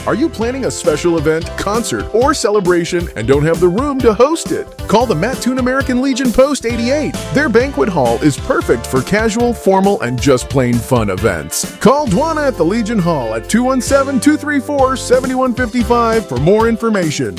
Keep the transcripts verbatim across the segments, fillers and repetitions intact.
Are you planning a special event, concert, or celebration and don't have the room to host it? Call the Mattoon American Legion Post eighty-eight. Their banquet hall is perfect for casual, formal, and just plain fun events. Call Dwana at the Legion Hall at two one seven, two three four, seven one five five for more information.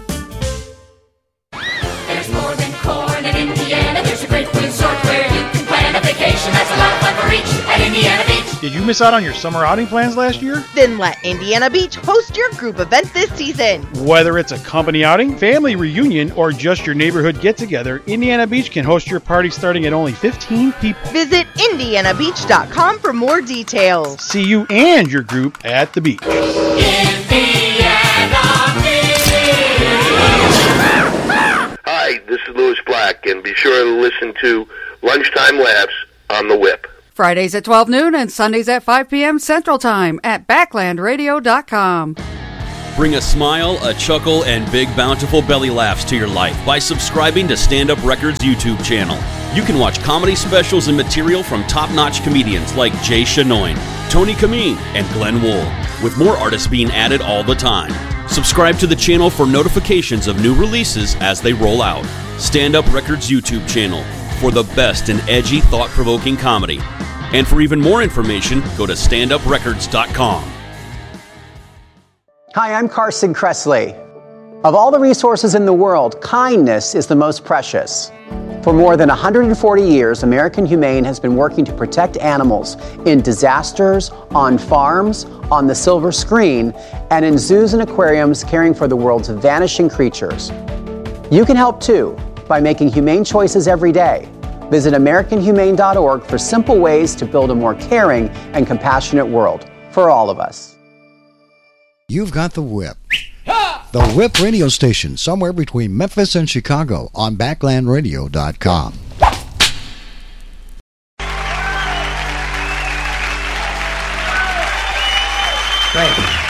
There's more than corn in Indiana. There's a great resort where you can plan a vacation. That's a lot of fun for each at Indiana Beach. Did you miss out on your summer outing plans last year? Then let Indiana Beach host your group event this season. Whether it's a company outing, family reunion, or just your neighborhood get-together, Indiana Beach can host your party starting at only fifteen people. Visit indiana beach dot com for more details. See you and your group at the beach. Hi, this is Louis Black, and be sure to listen to Lunchtime Laughs on the Whip. Fridays at twelve noon and Sundays at five p.m. Central Time at backland radio dot com. Bring a smile, a chuckle, and big bountiful belly laughs to your life by subscribing to Stand Up Records YouTube channel. You can watch comedy specials and material from top-notch comedians like Jay Shanoin, Tony Kameen, and Glenn Wool, with more artists being added all the time. Subscribe to the channel for notifications of new releases as they roll out. Stand Up Records YouTube channel for the best in edgy, thought-provoking comedy. And for even more information, go to stand up records dot com. Hi, I'm Carson Kressley. Of all the resources in the world, kindness is the most precious. For more than one hundred forty years, American Humane has been working to protect animals in disasters, on farms, on the silver screen, and in zoos and aquariums caring for the world's vanishing creatures. You can help too by making humane choices every day. Visit american humane dot org for simple ways to build a more caring and compassionate world for all of us. You've got the Whip. The Whip radio station, somewhere between Memphis and Chicago on backland radio dot com. Great.